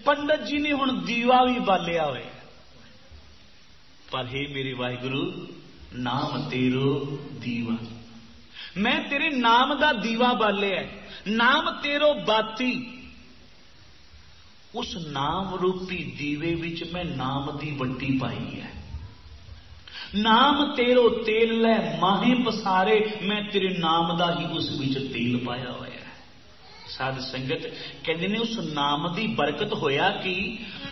पंडित जी ने हुण दीवा भी बालिया होया, पर हे मेरे वाहिगुरु नाम तेरो दीवा, मैं तेरे नाम दा दीवा बालिया, नाम तेरो बाती, उस नाम रूपी दीवे विच मैं नाम दी वट्टी पाई है। नाम तेरो तेल लै माहे पसारे, मैं तेरे नाम दा ही उस विच तेल पाया होया। साध संगत कहते ने उस नाम दी बरकत होया कि